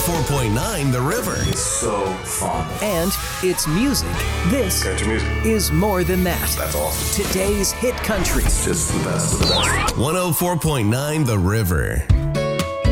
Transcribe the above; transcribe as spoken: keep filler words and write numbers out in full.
four point nine The River. It's so fun. And it's music. This Country music. is more than that. That's awesome. Today's hit country. It's just the best of the best. one oh four point nine The River.